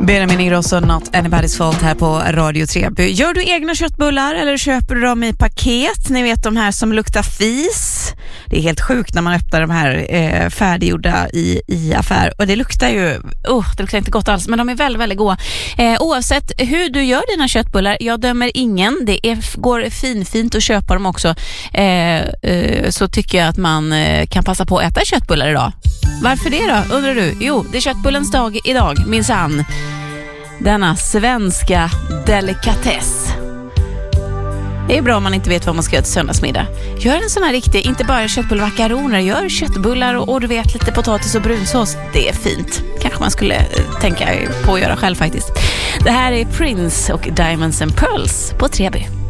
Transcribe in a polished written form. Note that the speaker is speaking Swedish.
Benjamin Ingrosso, Not Anybody's Fault här på Radio Treby. Gör du egna köttbullar eller köper du dem i paket? Ni vet de här som luktar fis. Det är helt sjukt när man öppnar de här färdiggjorda i affär. Och det luktar ju, det luktar inte gott alls, men de är väldigt, väldigt goda. Oavsett hur du gör dina köttbullar, jag dömer ingen. Det går fint att köpa dem också. Så tycker jag att man kan passa på att äta köttbullar idag. Varför det då, undrar du? Jo, det är köttbullens dag idag, minsann. Denna svenska delikatess. Det är bra om man inte vet vad man ska göra till söndagsmiddag. Gör en sån här riktig, inte bara köttbullmakaroner, gör köttbullar och du vet lite potatis och brunsås. Det är fint. Kanske man skulle tänka på att göra själv faktiskt. Det här är Prince och Diamonds and Pearls på Treby.